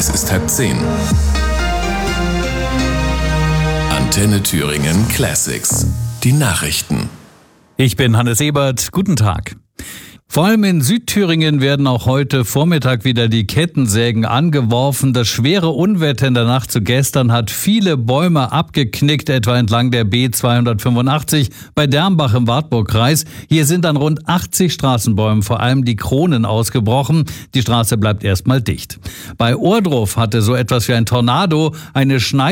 Es ist 9:30. Antenne Thüringen Classics. Die Nachrichten. Ich bin Hannes Ebert. Guten Tag. Vor allem in Südthüringen werden auch heute Vormittag wieder die Kettensägen angeworfen. Das schwere Unwetter in der Nacht zu gestern hat viele Bäume abgeknickt, etwa entlang der B285 bei Dermbach im Wartburgkreis. Hier sind an rund 80 Straßenbäumen vor allem die Kronen ausgebrochen. Die Straße bleibt erstmal dicht. Bei Ohrdruf hatte so etwas wie ein Tornado eine